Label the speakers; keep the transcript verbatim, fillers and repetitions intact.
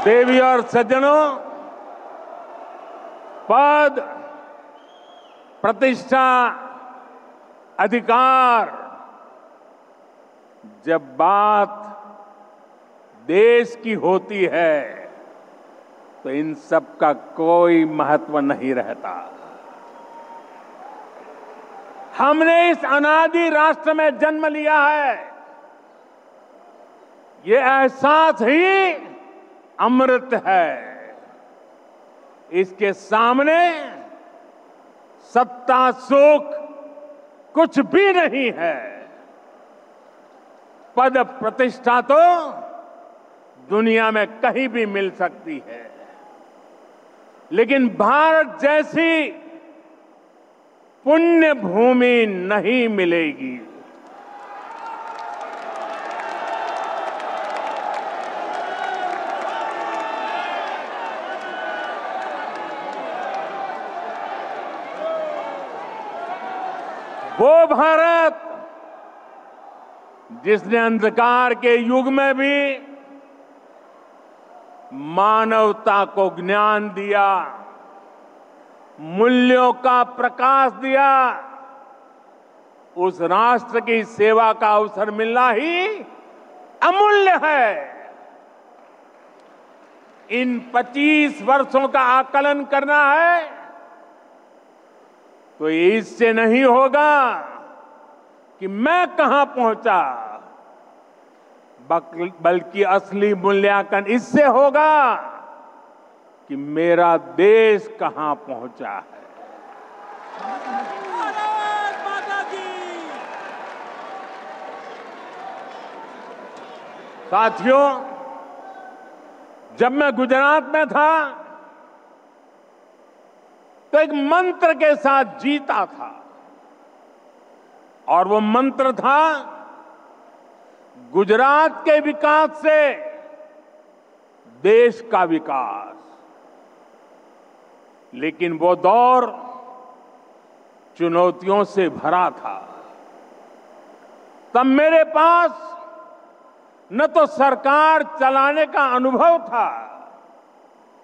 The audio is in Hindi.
Speaker 1: देवी और सज्जनों, पद, प्रतिष्ठा, अधिकार, जब बात देश की होती है तो इन सब का कोई महत्व नहीं रहता। हमने इस अनादि राष्ट्र में जन्म लिया है। ये एहसास ही अमृत है। इसके सामने सत्ता सुख कुछ भी नहीं है। पद प्रतिष्ठा तो दुनिया में कहीं भी मिल सकती है, लेकिन भारत जैसी पुण्य भूमि नहीं मिलेगी। वो भारत जिसने अंधकार के युग में भी मानवता को ज्ञान दिया, मूल्यों का प्रकाश दिया, उस राष्ट्र की सेवा का अवसर मिलना ही अमूल्य है। इन पच्चीस वर्षों का आकलन करना है तो इससे नहीं होगा कि मैं कहां पहुंचा, बल्कि असली मूल्यांकन इससे होगा कि मेरा देश कहां पहुंचा है।
Speaker 2: भारत माता की।
Speaker 1: साथियों, जब मैं गुजरात में था तो एक मंत्र के साथ जीता था, और वो मंत्र था गुजरात के विकास से देश का विकास। लेकिन वो दौर चुनौतियों से भरा था। तब मेरे पास न तो सरकार चलाने का अनुभव था,